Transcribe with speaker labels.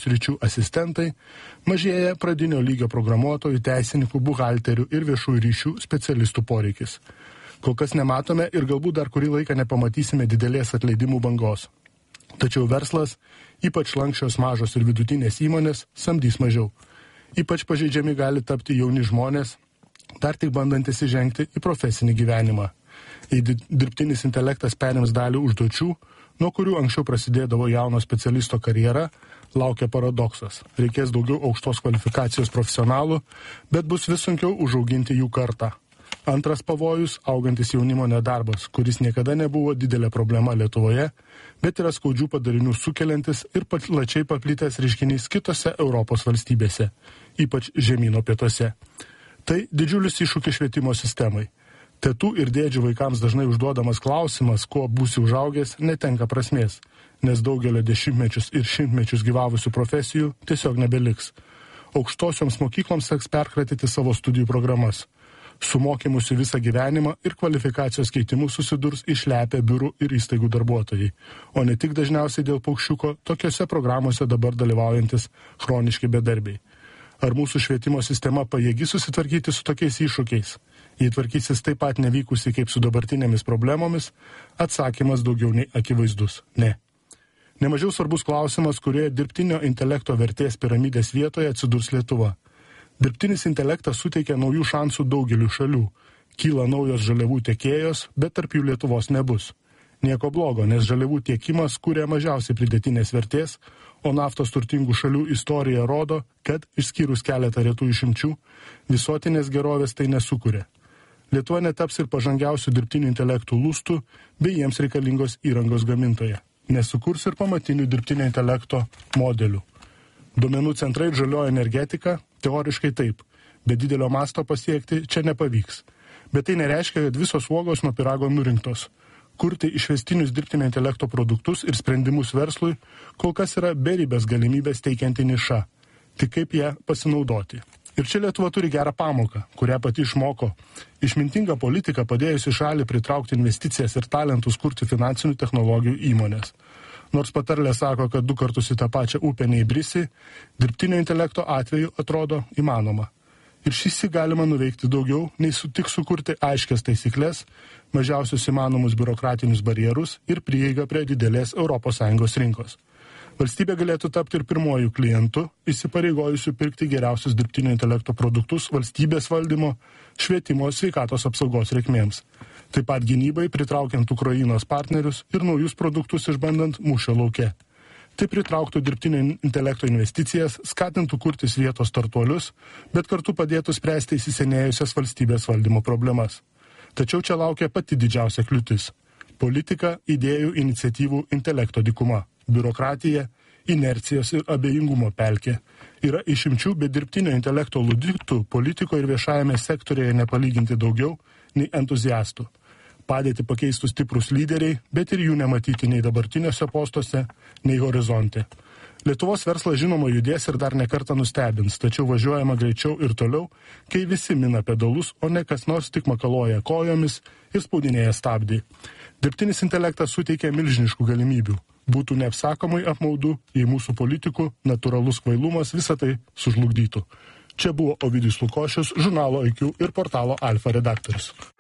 Speaker 1: sričių asistentai, mažėja pradinio lygio programuotojų, teisininkų, buhalterių ir viešųjų ryšių specialistų poreikis. Kol kas nematome ir galbūt dar kurį laiką nepamatysime didelės atleidimų bangos. Tačiau verslas, ypač lankščios mažos ir vidutinės įmonės, samdys mažiau. Ypač pažeidžiami gali tapti jauni žmonės, dar tik bandantis įžengti į profesinį gyvenimą. Jei dirbtinis intelektas perims dalį užduočių, nuo kurių anksčiau prasidėdavo jauno specialisto karjera, laukia paradoksas. Reikės daugiau aukštos kvalifikacijos profesionalų, bet bus vis sunkiau užauginti jų kartą. Antras pavojus – augantis jaunimo nedarbas, kuris niekada nebuvo didelė problema Lietuvoje, bet yra skaudžių padarinių sukeliantis ir plačiai paplitęs reiškinys kitose Europos valstybėse, ypač žemyno pietuose. Tai didžiulis iššūkis švietimo sistemai. Tetų ir dėdžių vaikams dažnai užduodamas klausimas, kuo būsi užaugęs, netenka prasmės, nes daugelio dešimtmečius ir šimtmečius gyvavusių profesijų tiesiog nebeliks. Aukštosioms mokykloms teks perkratyti savo studijų programas. Su mokymusi visą gyvenimą ir kvalifikacijos keitimu susidurs išlepę biurų ir įstaigų darbuotojai, o ne tik dažniausiai dėl paukščiuko tokiose programuose dabar dalyvaujantis chroniški bedarbiai. Ar mūsų švietimo sistema pajėgi susitvarkyti su tokiais iššūkiais? Jei tvarkysis taip pat nevykusiai kaip su dabartinėmis problemomis, atsakymas daugiau nei akivaizdus – ne. Nemažiau svarbus klausimas, kurioje dirbtinio intelekto vertės piramidės vietoje atsidurs Lietuva. Dirbtinis intelektas suteikia naujų šansų daugeliu šalių. Kyla naujos žaliavų tiekėjos, bet tarp jų Lietuvos nebus. Nieko blogo, nes žaliavų tiekimas kuria mažiausiai pridėtinės vertės, o naftos turtingų šalių istorija rodo, kad, išskyrus keletą retų išimčių, visuotinės gerovės tai nesukuria. Lietuva netaps ir pažangiausių dirbtinių intelektų lustų bei jiems reikalingos įrangos gamintoje. Nesukurs ir pamatinių dirbtinio intelekto modelių. Duomenų centrai ir žalioji energetika teoriškai taip, bet didelio masto pasiekti čia nepavyks. Bet tai nereiškia, kad visos uogos nuo pyrago nurinktos. Kurti išvestinius dirbtinio intelekto produktus ir sprendimus verslui kol kas yra beribės galimybės teikianti niša. Tik kaip ją pasinaudoti. Ir čia Lietuva turi gerą pamoką, kurią pati išmoko. Išmintinga politika padėjusi šalį pritraukti investicijas ir talentus kurti finansinių technologijų įmonės. Nors patarlė sako, kad 2 kartus į tą pačią upę neįbrisi, dirbtinio intelekto atveju atrodo įmanoma. Ir šįsyk galima nuveikti daugiau, nei tik sukurti aiškias taisyklės, mažiausius įmanomus biurokratinius barjerus ir prieigą prie didelės ES rinkos. Valstybė galėtų tapti ir pirmojų klientų, įsipareigojusių pirkti geriausius dirbtinio intelekto produktus valstybės valdymo, švietimo, sveikatos apsaugos reikmėms. Taip pat gynybai pritraukiant Ukrainos partnerius ir naujus produktus išbandant mūšio lauke. Tai pritrauktų dirbtinio intelekto investicijas, skatintų kurtis vietos startuolius, bet kartu padėtų spręsti įsisenėjusias valstybės valdymo problemas. Tačiau čia laukia pati didžiausia kliūtis – politika, idėjų, iniciatyvų, intelekto dykuma. Biurokratija, inercijos ir abejingumo pelkė. Yra išimčių, bet dirbtinio intelekto ludiktų politikoje ir viešajame sektorėje nepalyginti daugiau nei entuziastų. Padėti pakeistų stiprus lyderiai, bet ir jų nematyti nei dabartiniuose postuose, nei horizonte. Lietuvos verslas žinoma judės ir dar nekartą nustebins, tačiau važiuojama greičiau ir toliau, kai visi mina pedalus, o ne kas nors tik makaloja kojomis ir spaudinėja stabdį. Dirbtinis intelektas suteikia milžiniškų galimybių. Būtų neapsakomai apmaudu, jei mūsų politikų natūralus kvailumas visą tai sužlugdytų. Čia buvo Ovidijus Lukošius, žurnalo IQ ir portalo Alfa redaktorius.